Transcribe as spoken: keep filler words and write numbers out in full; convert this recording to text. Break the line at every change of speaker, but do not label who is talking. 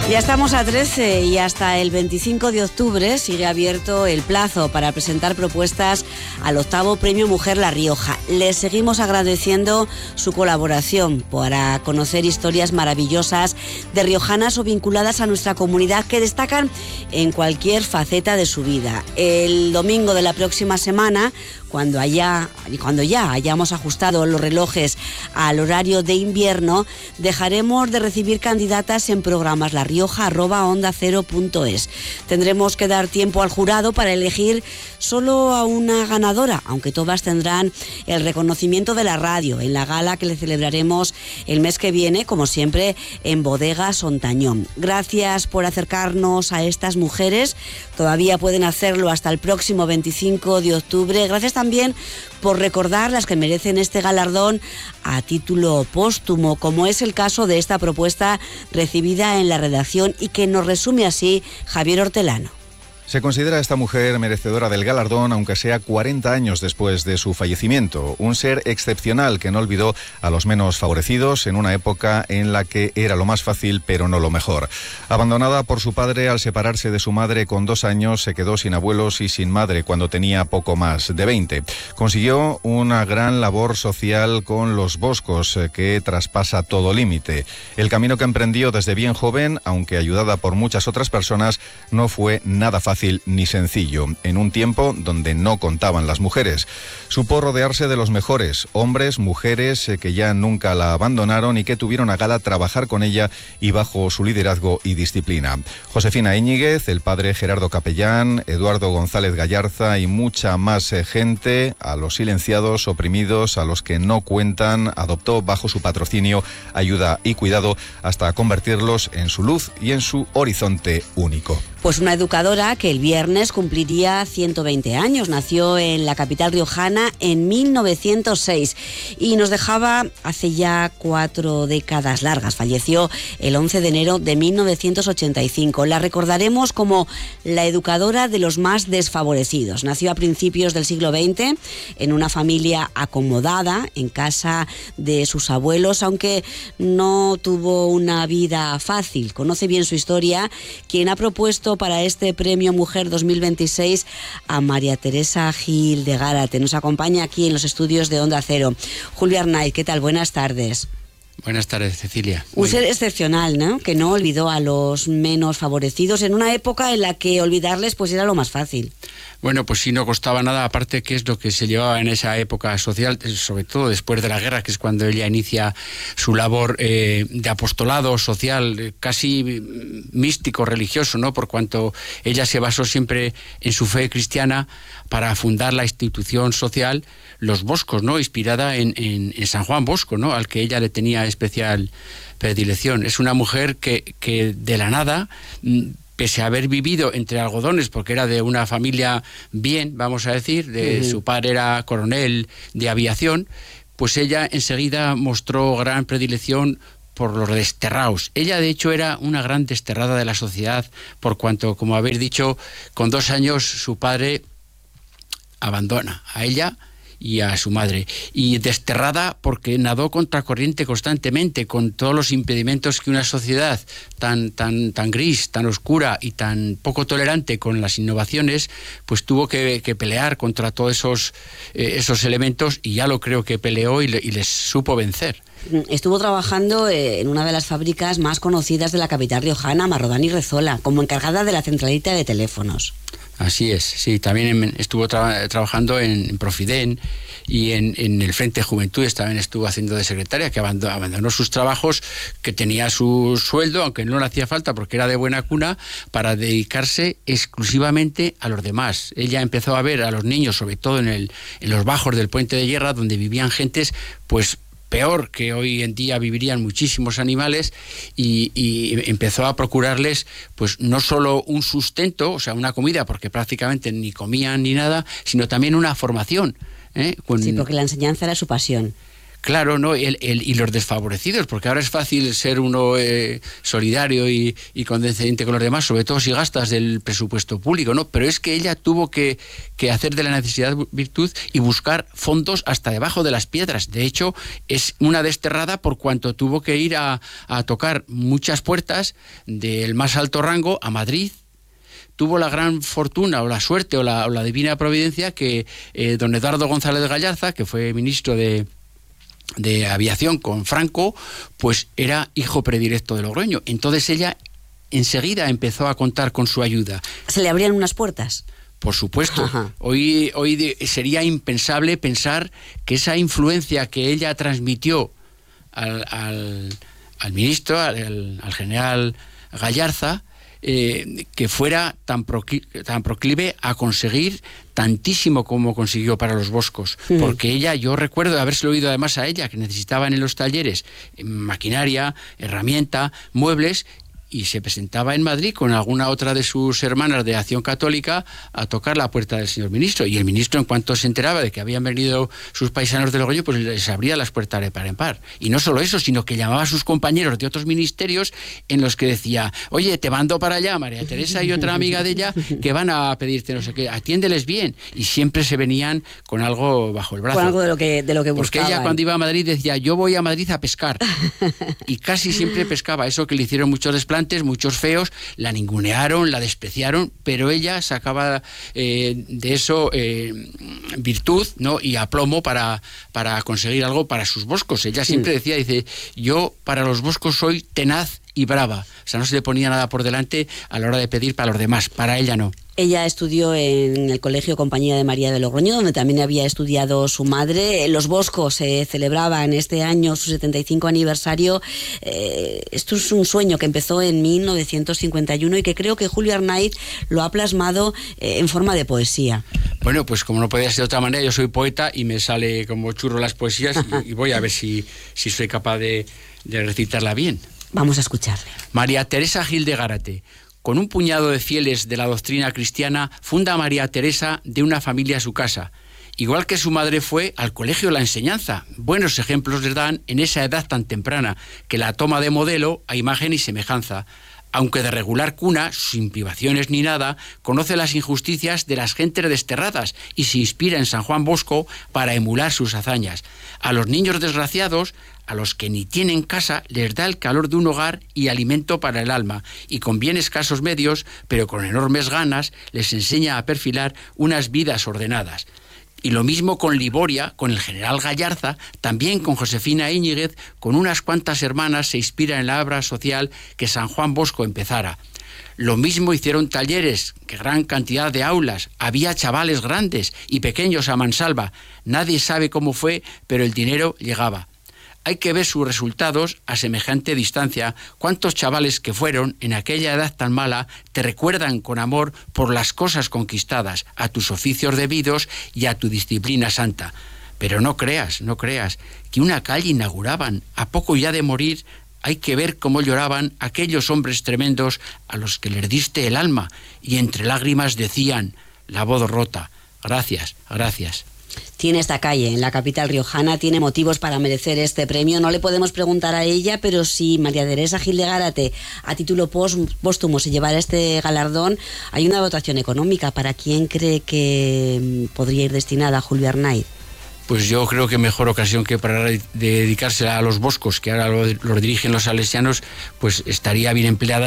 Ya estamos a trece y hasta el veinticinco de octubre sigue abierto el plazo para presentar propuestas al octavo Premio Mujer La Rioja. Les seguimos agradeciendo su colaboración para conocer historias maravillosas de riojanas o vinculadas a nuestra comunidad que destacan en cualquier faceta de su vida. El domingo de la próxima semana, cuando haya, cuando ya hayamos ajustado los relojes al horario de invierno, dejaremos de recibir candidatas en programas la rioja arroba onda cero punto es. Tendremos que dar tiempo al jurado para elegir solo a una ganadora, aunque todas tendrán el reconocimiento de la radio en la gala que le celebraremos el mes que viene, como siempre, en Bodegas Ontañón. Gracias por acercarnos a estas mujeres. Todavía pueden hacerlo hasta el próximo veinticinco de octubre. Gracias también por recordar las que merecen este galardón a título póstumo, como es el caso de esta propuesta recibida en la redacción y que nos resume así Javier Hortelano.
Se considera a esta mujer merecedora del galardón, aunque sea cuarenta años después de su fallecimiento. Un ser excepcional que no olvidó a los menos favorecidos en una época en la que era lo más fácil, pero no lo mejor. Abandonada por su padre al separarse de su madre con dos años, se quedó sin abuelos y sin madre cuando tenía poco más de veinte. Consiguió una gran labor social con los Boscos, que traspasa todo límite. El camino que emprendió desde bien joven, aunque ayudada por muchas otras personas, no fue nada fácil ni sencillo, en un tiempo donde no contaban las mujeres. Supo rodearse de los mejores, hombres, mujeres eh, que ya nunca la abandonaron y que tuvieron a gala trabajar con ella y bajo su liderazgo y disciplina. Josefina Íñiguez, el padre Gerardo Capellán, Eduardo González Gallarza y mucha más eh, gente, a los silenciados, oprimidos, a los que no cuentan, adoptó bajo su patrocinio, ayuda y cuidado hasta convertirlos en su luz y en su horizonte único.
Pues una educadora que el viernes cumpliría ciento veinte años. Nació en la capital riojana en mil novecientos seis y nos dejaba hace ya cuatro décadas largas. Falleció el once de enero de mil novecientos ochenta y cinco. La recordaremos como la educadora de los más desfavorecidos. Nació a principios del siglo veinte en una familia acomodada, en casa de sus abuelos, aunque no tuvo una vida fácil. Conoce bien su historia quien ha propuesto para este Premio Mujer dos mil veintiséis a María Teresa Gil de Gárate. Nos acompaña aquí en los estudios de Onda Cero. Julia Arnaiz, ¿qué tal? Buenas tardes.
Buenas tardes, Cecilia.
Un ser excepcional, ¿no? Que no olvidó a los menos favorecidos en una época en la que olvidarles pues era lo más fácil.
Bueno, pues sí, no costaba nada, aparte que es lo que se llevaba en esa época social, sobre todo después de la guerra, que es cuando ella inicia su labor eh, de apostolado social, casi místico, religioso, ¿no? Por cuanto ella se basó siempre en su fe cristiana para fundar la institución social Los Boscos, ¿no? Inspirada en, en, en San Juan Bosco, ¿no? Al que ella le tenía especial predilección. Es una mujer que, que de la nada, pese a haber vivido entre algodones, porque era de una familia bien, vamos a decir, de, uh-huh. su padre era coronel de aviación, pues ella enseguida mostró gran predilección por los desterrados. Ella, de hecho, era una gran desterrada de la sociedad, por cuanto, como habéis dicho, con dos años su padre abandona a ella y a su madre, y desterrada porque nadó contracorriente constantemente, con todos los impedimentos que una sociedad tan, tan, tan gris, tan oscura y tan poco tolerante con las innovaciones, pues tuvo que, que pelear contra todos esos, eh, esos elementos, y ya lo creo que peleó y, le, y les supo vencer.
Estuvo trabajando en una de las fábricas más conocidas de la capital riojana, Marrodán y Rezola, como encargada de la centralita de teléfonos.
Así es, sí, también estuvo tra- trabajando en Profiden y en, en el Frente de Juventudes también estuvo haciendo de secretaria, que abandonó, abandonó sus trabajos, que tenía su sueldo, aunque no le hacía falta porque era de buena cuna, para dedicarse exclusivamente a los demás. Ella empezó a ver a los niños, sobre todo en, el, en los bajos del Puente de Guerra, donde vivían gentes, pues, peor que hoy en día vivirían muchísimos animales, y, y empezó a procurarles pues no solo un sustento, o sea, una comida, porque prácticamente ni comían ni nada, sino también una formación, ¿eh? Con...
Sí, porque la enseñanza era su pasión.
Claro, ¿no? El, el, y los desfavorecidos, porque ahora es fácil ser uno eh, solidario y, y condescendiente con los demás, sobre todo si gastas del presupuesto público, ¿no? Pero es que ella tuvo que, que hacer de la necesidad virtud y buscar fondos hasta debajo de las piedras. De hecho, es una desterrada por cuanto tuvo que ir a, a tocar muchas puertas del más alto rango a Madrid. Tuvo la gran fortuna o la suerte o la, o la divina providencia que eh, don Eduardo González Gallarza, que fue ministro de de aviación con Franco, pues era hijo predilecto de Logroño. Entonces ella enseguida empezó a contar con su ayuda.
¿Se le abrían unas puertas?
Por supuesto.
Ajá.
Hoy, hoy de, sería impensable pensar que esa influencia que ella transmitió al, al, al ministro, al, al general Gallarza, Eh, que fuera tan, procli tan proclive a conseguir tantísimo como consiguió para los Boscos, mm. porque ella, yo recuerdo habérselo oído además a ella, que necesitaban en los talleres maquinaria, herramienta, muebles, y se presentaba en Madrid con alguna otra de sus hermanas de Acción Católica a tocar la puerta del señor ministro, y el ministro, en cuanto se enteraba de que habían venido sus paisanos de Logroño, pues les abría las puertas de par en par. Y no solo eso, sino que llamaba a sus compañeros de otros ministerios en los que decía: oye, te mando para allá María Teresa y otra amiga de ella que van a pedirte no sé qué, atiéndeles bien. Y siempre se venían con algo bajo el brazo.
Con algo de lo que, de lo que buscaban.
Porque ella, cuando iba a Madrid, decía: yo voy a Madrid a pescar. Y casi siempre pescaba. Eso que le hicieron muchos desplantes, muchos feos, la ningunearon, la despreciaron, pero ella sacaba eh, de eso eh, virtud, ¿no? Y aplomo para, para conseguir algo para sus Boscos. Ella siempre decía, dice: yo para los Boscos soy tenaz y brava. O sea, no se le ponía nada por delante a la hora de pedir para los demás, para ella no.
Ella estudió en el Colegio Compañía de María de Logroño, donde también había estudiado su madre. Los Boscos se eh, celebraban este año su setenta y cinco aniversario. Eh, esto es un sueño que empezó en mil novecientos cincuenta y uno y que creo que Julio Arnaiz lo ha plasmado eh, en forma de poesía.
Bueno, pues como no podía ser de otra manera, yo soy poeta y me sale como churro las poesías y, y voy a ver si, si soy capaz de, de recitarla bien.
Vamos a escucharle.
María Teresa Gil de Gárate. Con un puñado de fieles de la doctrina cristiana, funda María Teresa de una familia su casa. Igual que su madre fue al colegio La Enseñanza. Buenos ejemplos les dan en esa edad tan temprana, que la toma de modelo a imagen y semejanza. Aunque de regular cuna, sin privaciones ni nada, conoce las injusticias de las gentes desterradas y se inspira en San Juan Bosco para emular sus hazañas. A los niños desgraciados, a los que ni tienen casa, les da el calor de un hogar y alimento para el alma, y con bien escasos medios, pero con enormes ganas, les enseña a perfilar unas vidas ordenadas. Y lo mismo con Liboria, con el general Gallarza, también con Josefina Íñiguez, con unas cuantas hermanas se inspira en la obra social que San Juan Bosco empezara. Lo mismo hicieron talleres, que gran cantidad de aulas, había chavales grandes y pequeños a mansalva. Nadie sabe cómo fue, pero el dinero llegaba. Hay que ver sus resultados a semejante distancia. Cuántos chavales que fueron en aquella edad tan mala te recuerdan con amor por las cosas conquistadas, a tus oficios debidos y a tu disciplina santa. Pero no creas, no creas, que una calle inauguraban, a poco ya de morir. Hay que ver cómo lloraban aquellos hombres tremendos a los que les diste el alma y entre lágrimas decían, la voz rota: gracias, gracias.
Tiene esta calle en la capital riojana, tiene motivos para merecer este premio. No le podemos preguntar a ella, pero si María Teresa Gil de Gárate, a título póstumo, se llevara este galardón, hay una dotación económica. ¿Para quién cree que podría ir destinada a Julio Arnaiz?
Pues yo creo que mejor ocasión que para de dedicarse a los Boscos, que ahora lo, lo dirigen los salesianos, pues estaría bien empleada